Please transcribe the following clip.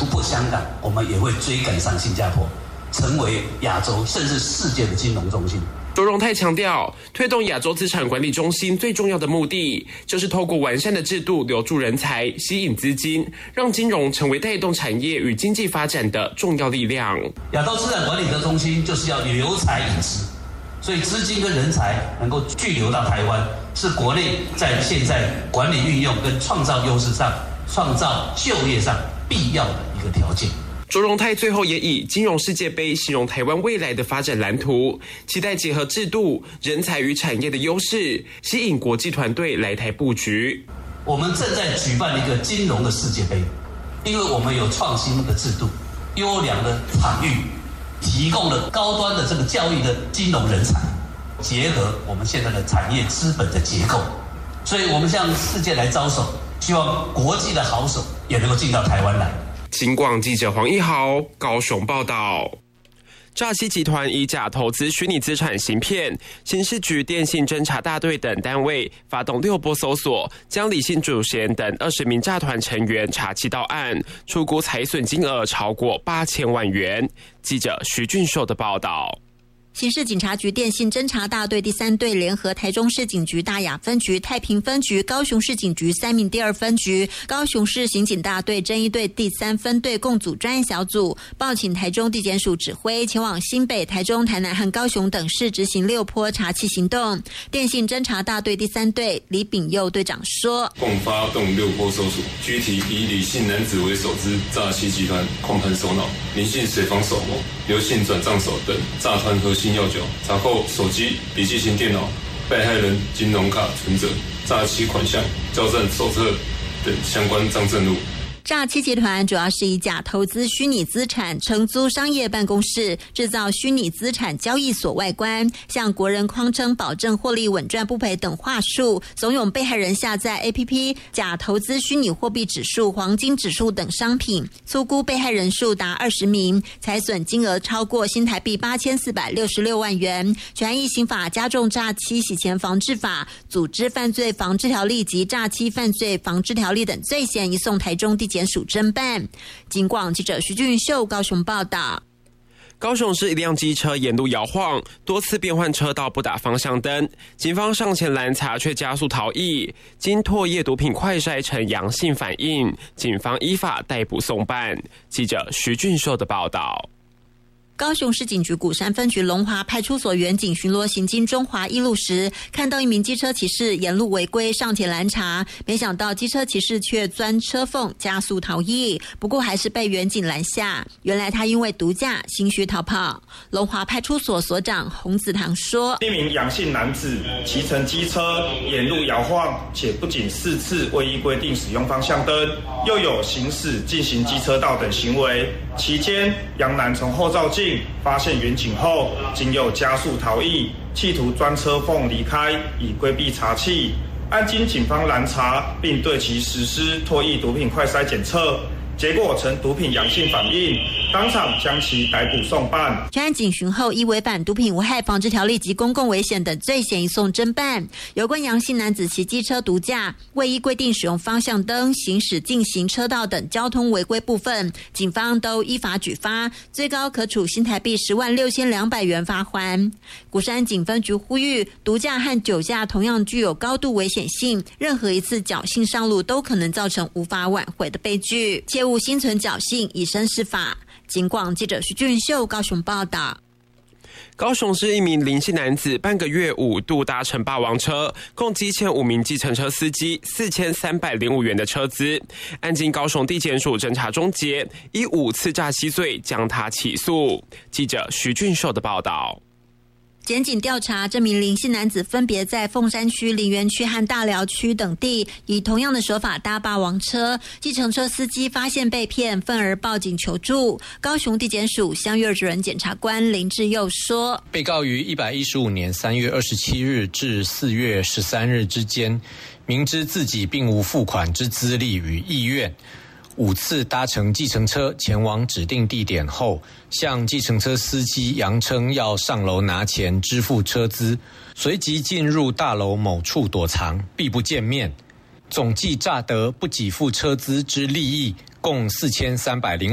突破香港，我们也会追赶上新加坡，成为亚洲甚至世界的金融中心。 卓荣泰强调，推动亚洲资产管理中心最重要的目的，就是透过完善的制度留住人才，吸引资金，让金融成为带动产业与经济发展的重要力量。 亚洲资产管理的中心就是要留才引资，所以资金跟人才能够聚留到台湾，是国内在现在管理运用跟创造优势上、创造就业上必要的一个条件。 卓荣泰最后也以金融世界杯形容台湾未来的发展蓝图，期待结合制度、人才与产业的优势，吸引国际团队来台布局。 我们正在举办一个金融的世界杯，因为我们有创新的制度、优良的场域，提供了高端的这个教育的金融人才，结合我们现在的产业资本的结构，所以我们向世界来招手，希望国际的好手也能够进到台湾来。 警广记者黄一豪高雄报道。诈欺集团以假投资虚拟资产行骗，刑事局、电信侦查大队等单位发动6波搜索，将李姓主嫌等20名诈团成员查缉到案，出估财损金额超过8000万元。记者徐俊硕的报道。 刑事警察局电信侦查大队第3队联合台中市警局大雅分局、太平分局、高雄市警局3名第2分局、高雄市刑警大队侦一队第3分队共组专案小组，报请台中地检署指挥前往新北、台中、台南和高雄等市执行6波查缉行动。电信侦查大队第3队李炳佑队长说， 共发动6波搜索，具体以李姓男子为首之诈欺集团控盘首脑，林姓水房首谋，刘姓转账手等诈团核心要角，查扣手机、笔记型电脑、被害人金融卡存折、诈欺款项、交战手册等相关账证物。 诈欺集团主要是以假投资虚拟资产、承租商业办公室、制造虚拟资产交易所外观，向国人匡称保证获利稳赚不赔等话术，怂恿被害人下载 APP 假投资虚拟货币指数、黄金指数等商品，粗估被害人数达20名，财损金额超过新台币8466万元。全案刑法加重诈欺洗钱防治法、组织犯罪防治条例及诈欺犯罪防治条例等罪嫌，移送台中地检署侦办。警广记者徐俊秀高雄报道。 高雄市一辆机车沿路摇晃，多次变换车道不打方向灯，警方上前拦查却加速逃逸，经唾液毒品快筛呈阳性反应，警方依法逮捕送办。记者徐俊秀的报道。 高雄市警局鼓山分局龙华派出所员警巡逻行经中华一路时，看到一名机车骑士沿路违规，上前拦查，没想到机车骑士却钻车缝加速逃逸，不过还是被员警拦下。原来他因为毒驾心虚逃跑。龙华派出所所长洪子堂说， 一名杨姓男子骑乘机车沿路摇晃，且不仅4次未依规定使用方向灯，又有行驶进行机车道等行为。期间杨男从后照镜发现员警后，仅有加速逃逸，企图钻车缝离开，以规避查缉。按经警方拦查，并对其实施唾液毒品快筛检测，结果呈毒品阳性反应，当场将其逮捕送办。 全案警询后，依违反毒品危害防治条例及公共危险等罪嫌移送侦办。有关杨姓男子骑机车毒驾、未依规定使用方向灯、行驶进行车道等交通违规部分，警方都依法举发，最高可处新台币106200元罚锾。鼓山警分局呼吁，毒驾和酒驾同样具有高度危险性，任何一次侥幸上路都可能造成无法挽回的悲剧，切勿心存侥幸，以身试法。警广记者徐俊秀高雄报道。 高雄市一名林姓男子半个月5度搭乘霸王车，共积欠5名计程车司机4305元的车资。案经高雄地检署侦查终结，以5次诈欺罪将他起诉。记者徐俊秀的报道。 检警调查，这名林姓男子分别在凤山区、林园区和大寮区等地，以同样的手法搭霸王车。计程车司机发现被骗，愤而报警求助。高雄地检署乡域主任检察官林志佑说， 被告于115年3月27日至4月13日之间，明知自己并无付款之资历与意愿，5次搭乘计程车前往指定地点后，向计程车司机扬称要上楼拿钱支付车资，随即进入大楼某处躲藏，避不见面，总计诈得不给付车资之利益共4305